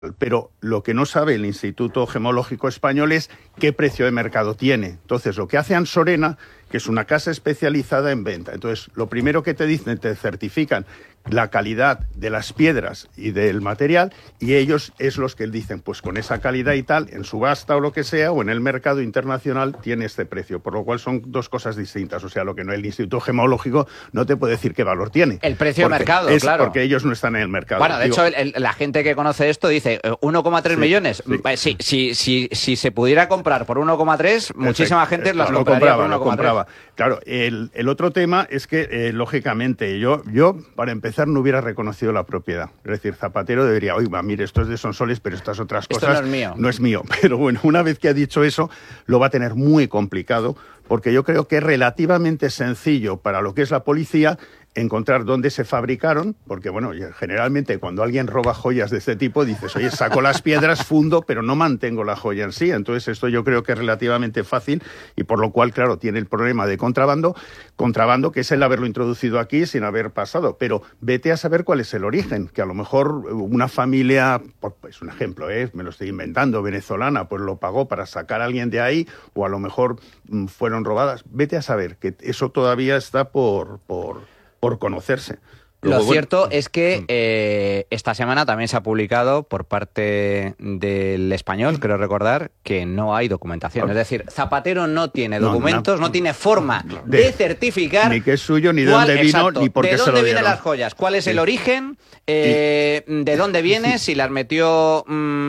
Pero lo que no sabe el Instituto Gemológico Español es qué precio de mercado tiene. Entonces, lo que hace Ansorena, que es una casa especializada en venta. Entonces, lo primero que te dicen, te certifican la calidad de las piedras y del material, y ellos es los que dicen, pues con esa calidad y tal, en subasta o lo que sea, o en el mercado internacional, tiene este precio. Por lo cual son dos cosas distintas. O sea, lo que no el Instituto Gemológico no te puede decir qué valor tiene. El precio de mercado, claro. Porque ellos no están en el mercado. Bueno, de hecho, la gente que conoce esto dice 1,3 millones. Sí. Si se pudiera comprar por 1,3, muchísima gente las compraría por 1,3. Lo compraba. Claro, el otro tema es que, lógicamente, yo, para empezar, no hubiera reconocido la propiedad. Es decir, Zapatero debería, oiga, mire, esto es de Sonsoles, pero estas otras cosas esto no es mío. No es mío. Pero bueno, una vez que ha dicho eso, lo va a tener muy complicado, porque yo creo que es relativamente sencillo para lo que es la policía encontrar dónde se fabricaron, porque bueno, generalmente cuando alguien roba joyas de este tipo dices, oye, saco las piedras, fundo, pero no mantengo la joya en sí. Entonces esto yo creo que es relativamente fácil y por lo cual, claro, tiene el problema de contrabando, que es el haberlo introducido aquí sin haber pasado. Pero vete a saber cuál es el origen, que a lo mejor una familia, pues un ejemplo, me lo estoy inventando, venezolana, pues lo pagó para sacar a alguien de ahí, o a lo mejor fueron robadas. Vete a saber, que eso todavía está por conocerse. Luego, lo cierto es que esta semana también se ha publicado por parte del Español, creo recordar, que no hay documentación. Es decir, Zapatero no tiene documentos, no tiene forma de certificar ni qué es suyo, ni de dónde vino, ni por qué se lo dieron. ¿De dónde vienen las joyas? ¿Cuál es el origen? ¿De dónde viene? Si las metió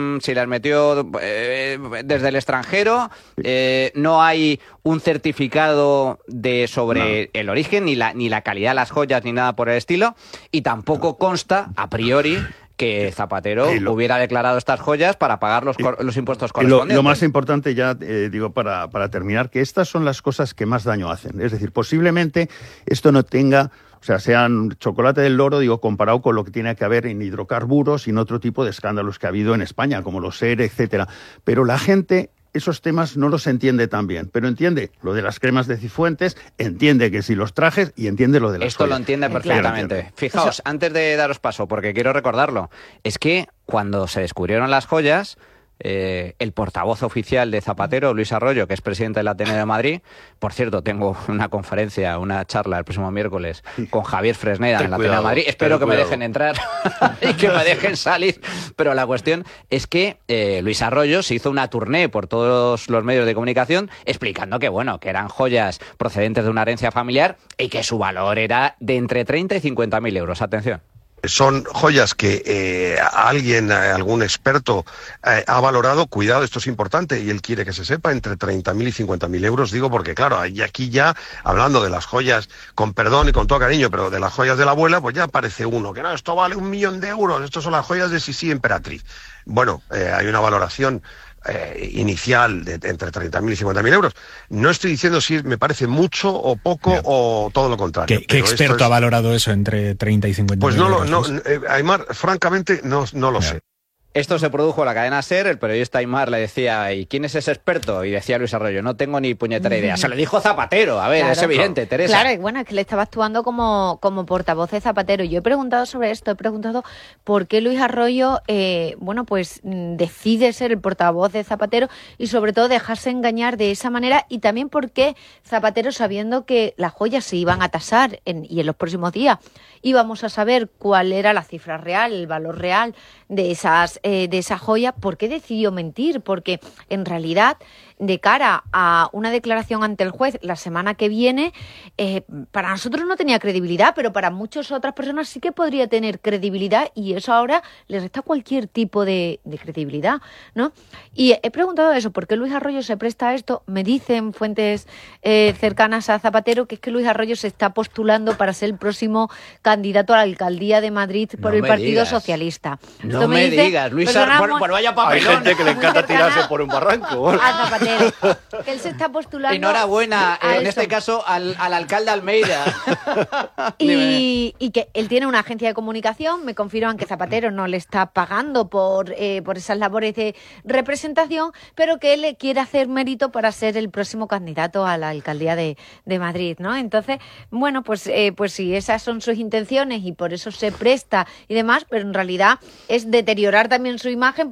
desde el extranjero. No hay un certificado sobre el origen, ni la calidad de las joyas, ni nada por el estilo. Y tampoco consta, a priori, que Zapatero hubiera declarado estas joyas para pagar los impuestos correspondientes. Lo más importante, ya digo para terminar, que estas son las cosas que más daño hacen. Es decir, posiblemente esto no tenga... O sea, sean chocolate del loro, digo, comparado con lo que tiene que haber en hidrocarburos y en otro tipo de escándalos que ha habido en España, como los ERE, etcétera. Pero la gente esos temas no los entiende tan bien, pero entiende lo de las cremas de Cifuentes, entiende que si los trajes y entiende lo de las Esto joyas. Lo entiende perfectamente. Claro. Fijaos, antes de daros paso, porque quiero recordarlo, es que cuando se descubrieron las joyas, el portavoz oficial de Zapatero, Luis Arroyo, que es presidente del Ateneo de Madrid, por cierto, tengo una charla el próximo miércoles con Javier Fresneda en el Ateneo de Madrid, espero que me dejen entrar y que me dejen salir, pero la cuestión es que Luis Arroyo se hizo una tournée por todos los medios de comunicación explicando que eran joyas procedentes de una herencia familiar y que su valor era de entre 30 y 50.000 euros. Atención. Son joyas que algún experto ha valorado, cuidado, esto es importante y él quiere que se sepa, entre 30.000 y 50.000 euros, digo, porque claro, y aquí ya, hablando de las joyas, con perdón y con todo cariño, pero de las joyas de la abuela, pues ya aparece uno, que no, esto vale 1.000.000 de euros, estos son las joyas de Sisi Emperatriz. Bueno, hay una valoración inicial de entre 30.000 y 50.000 euros. No estoy diciendo si me parece mucho o poco o todo lo contrario. ¿Qué experto ha valorado eso entre 30 y 50.000 euros? Pues Aimar, francamente, no lo sé. Esto se produjo en la cadena SER, el periodista Aimar le decía, ¿y quién es ese experto? Y decía Luis Arroyo, no tengo ni puñetera idea. Se lo dijo Zapatero, a ver, claro, es evidente, Teresa. Claro, y bueno, es que le estaba actuando como portavoz de Zapatero. Yo he preguntado sobre esto, he preguntado por qué Luis Arroyo, decide ser el portavoz de Zapatero y sobre todo dejarse engañar de esa manera, y también por qué Zapatero, sabiendo que las joyas se iban a tasar y en los próximos días íbamos a saber cuál era la cifra real, el valor real de esas joyas, ¿por qué decidió mentir? Porque en realidad, de cara a una declaración ante el juez la semana que viene, para nosotros no tenía credibilidad, pero para muchas otras personas sí que podría tener credibilidad, y eso ahora le resta cualquier tipo de credibilidad, ¿no? Y he preguntado eso, ¿por qué Luis Arroyo se presta a esto? Me dicen fuentes cercanas a Zapatero que es que Luis Arroyo se está postulando para ser el próximo candidato a la alcaldía de Madrid por el Partido Socialista. No me digas, Luis Arroyo, pues vaya papelón. Hay gente que le encanta tirarse por un barranco. A Zapatero que él se está postulando. Enhorabuena, en este caso, al alcalde Almeida. y que él tiene una agencia de comunicación, me confirman que Zapatero no le está pagando por esas labores de representación, pero que él le quiere hacer mérito para ser el próximo candidato a la alcaldía de Madrid, ¿no? Entonces, bueno, pues si esas son sus intenciones y por eso se presta y demás, pero en realidad es deteriorar también su imagen,